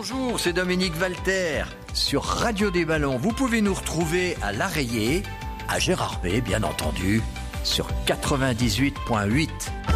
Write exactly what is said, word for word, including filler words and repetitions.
Bonjour, c'est Dominique Walter sur Radio des Ballons. Vous pouvez nous retrouver à l'Arreillé, à Gérardmer, bien entendu, sur quatre-vingt-dix-huit virgule huit.